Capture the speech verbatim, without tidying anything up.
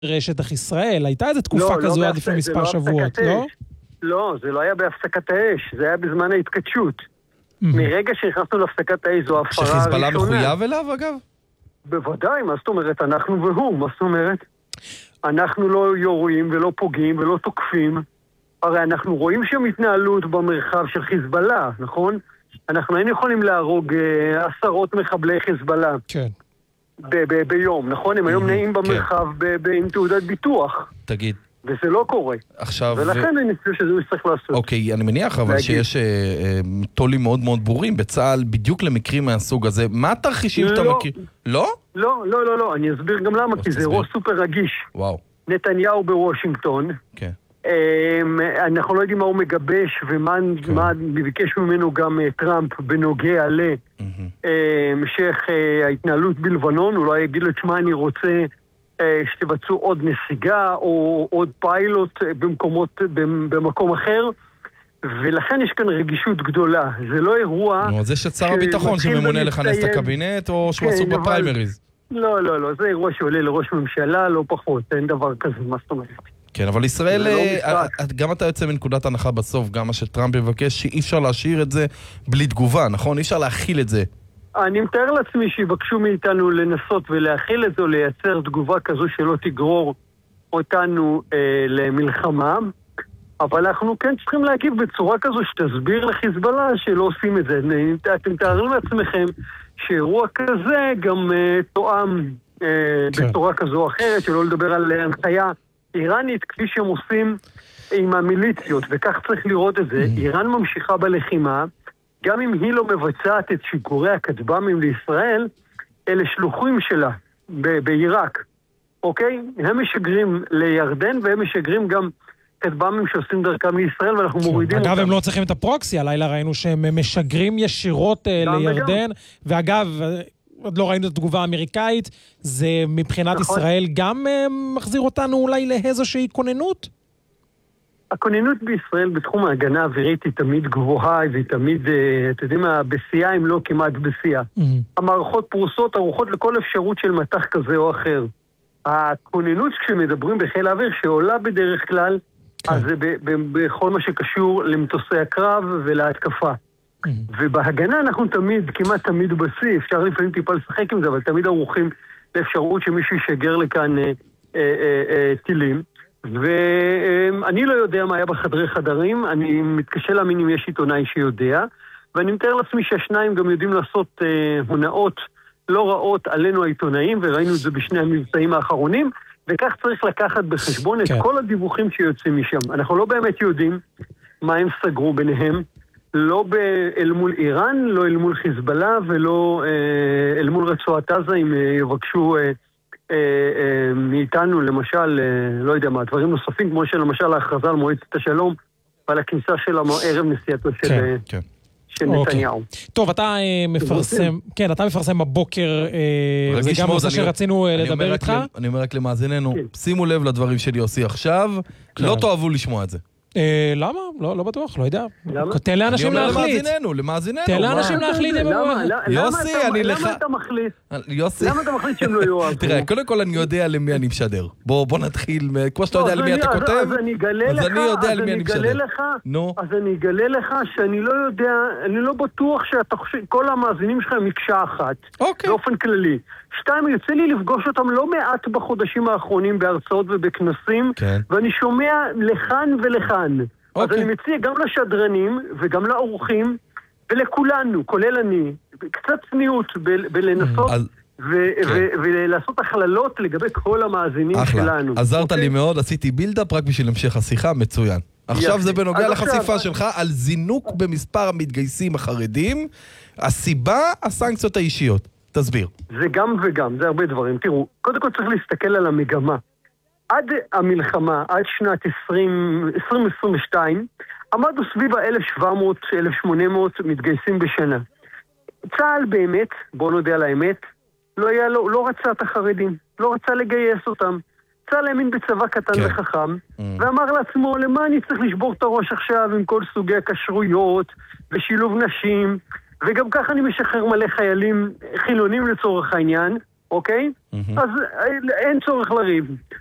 שטח ישראל. הייתה איזו תקופה כזו עד לפני מספר שבועות, לא? לא, זה לא היה בהפסקת האש, זה היה בזמן ההתקדשות. מרגע שנכנסנו להפסקת האש, זו הפרה ראשונה. שחיזבאללה מחויב אליו, אגב? בוודאי, מה זאת אומרת? אנחנו והוא, מה זאת אומרת? אנחנו לא יורים ולא פוגעים ולא תוקפים. הרי אנחנו רואים שם התנהלות במרחב של חיזבאללה, נכון? אנחנו היינו יכולים להרוג אה, עשרות מחבלי חיזבאללה. כן. ב- ב- ביום, נכון? הם היום נעים במרחב ב- ב- עם תעודת ביטוח. תגיד. וזה לא קורה. עכשיו... ולכן אני חושב שזה צריך לעשות. אוקיי, אני מניח אבל שיש טולים מאוד מאוד ברורים בצה"ל בדיוק למקרים מהסוג הזה. מה התרחישים שאתה מכיר? לא? לא, לא, לא, לא. אני אסביר גם למה, כי זה אירוע סופר רגיש. וואו. נתניהו בוושינגטון. כן. אנחנו לא יודעים מה הוא מגבש ומה ביקש ממנו גם טראמפ בנוגע להמשך ההתנהלות בלבנון. הוא לא יגיד לו, תשמע, אני רוצה שתבצעו עוד נסיגה או עוד פיילוט במקומות, במקום אחר, ולכן יש כאן רגישות גדולה. זה לא אירוע... נו, זה ששר הביטחון שממונה לכנס את הקבינט או שהוא עסוק בפריימריז? לא, לא, לא, זה אירוע שעולה לראש ממשלה, לא פחות, אין דבר כזה, מה זאת אומרת? כן, אבל ישראל, גם אתה יוצא מנקודת הנחה בסוף, גם מה שטראמפ יבקש, שאי אפשר להשאיר את זה בלי תגובה, נכון? אי אפשר להכיל את זה. אני מתאר לעצמי שיבקשו מאיתנו לנסות ולהכיל את זה, או לייצר תגובה כזו שלא תגרור אותנו אה, למלחמה, אבל אנחנו כן צריכים להגיב בצורה כזו שתסביר לחיזבאללה שלא עושים את זה. אתם תארים לעצמכם שאירוע כזה גם אה, תואם אה, כן. בצורה כזו או אחרת, שלא לדבר על הנחיה איראנית, כפי שהם עושים עם המיליציות, וכך צריך לראות את זה. איראן ממשיכה בלחימה, גם אם היא לא מבצעת את שיגורי הכטב"מים לישראל, אלה שלוחים שלה ב- בעיראק, אוקיי? הם משגרים לירדן, והם משגרים גם כטב"מים שעושים דרכם לישראל, ואנחנו מורידים אותם. אגב, הם לא צריכים את הפרוקסי, הלילה ראינו שהם משגרים ישירות לירדן, ואגב, עוד לא ראינו את התגובה האמריקאית, זה מבחינת ישראל גם מחזיר אותנו אולי לאיזושהי כוננות? הכוננות בישראל בתחום ההגנה האווירית היא תמיד גבוהה, והיא תמיד, אתם יודעים מה, בשיאה אם לא כמעט בשיאה. המערכות פרוסות ערוכות לכל אפשרות של מטח כזה או אחר. הכוננות כשמדברים בחיל האוויר שעולה בדרך כלל, אז זה בכל מה שקשור למטוסי הקרב ולהתקפה. ובהגנה אנחנו תמיד, כמעט תמיד בשיא, אפשר לפעמים טיפה לשחק עם זה, אבל תמיד ערוכים לאפשרות שמישהו ישגר לכאן טילים. ואני לא יודע מה היה בחדרי חדרים, אני מתקשה להאמין אם יש עיתונאי שיודע, ואני מתאר לעצמי שהשניים גם יודעים לעשות הונאות לא רעות עלינו העיתונאים, וראינו את זה בשני המבצעים האחרונים, וכך צריך לקחת בחשבון את כל הדיווחים שיוצאים משם. אנחנו לא באמת יודעים מה הם סגרו ביניהם, לא אל מול איראן, לא אל מול חיזבאללה, ולא אל מול רצועת עזה, אם יבקשו מאיתנו, למשל, לא יודע מה, דברים נוספים, כמו שלמשל ההכרזה על מועצת השלום, ועל הכניסה של ערב נסיעתו של... של נתניהו. טוב, אתה מפרסם, כן, אתה מפרסם בבוקר, זה גם נושא שרצינו לדבר איתך. אני אומר רק למאזיננו, שימו לב לדברים של יוסי עכשיו, לא תאהבו לשמוע את זה. למה? לא בטוח, לא יודע. תן לאנשים להחליט. למאזיננו, למאזיננו. תן לאנשים להחליט. יוסי, אני לך... למה אתה מחליט? יוסי. למה אתה מחליט שהם לא יאהבו? תראה, קודם כל אני יודע למי אני משדר. בוא נתחיל, כמו שאתה יודע למי אתה כותב, אז אני אגלה לך, אז אני יודע למי אני משדר. אז אני אגלה לך שאני לא יודע, אני לא בטוח שכל המאזינים שלך הם מקשה אחת. באופן כללי. שתיים, יוצא לי לפגוש אותם לא מעט בחודשים האחרונים בהרצאות ובכנסים, ואני שומע לכאן ולכאן. אז אני מציע גם לשדרנים וגם לאורחים ולכולנו, כולל אני, קצת צניעות בלנסות ולעשות הכללות לגבי כל המאזינים שלנו. עזרת לי מאוד, עשיתי בילדאפ רק בשביל המשך השיחה, מצוין. עכשיו זה בנוגע לחשיפה שלך על זינוק במספר המתגייסים החרדים, הסיבה, הסנקציות האישיות. תסביר. זה גם וגם, זה הרבה דברים. תראו, קודם כל צריך להסתכל על המגמה. עד המלחמה, עד שנת עשרים עשרים ושתיים, עמדו סביב ה-אלף שבע מאות עד אלף שמונה מאות מתגייסים בשנה. צה"ל באמת, בוא נודה על האמת, לא, היה, לא, לא רצה את החרדים, לא רצה לגייס אותם. צה"ל האמין בצבא קטן כן. וחכם, mm. ואמר לעצמו, למה אני צריך לשבור את הראש עכשיו עם כל סוגי הכשרויות ושילוב נשים, וגם ככה אני משחרר מלא חיילים חילונים לצורך העניין, אוקיי? Mm-hmm. אז אין צורך לריב.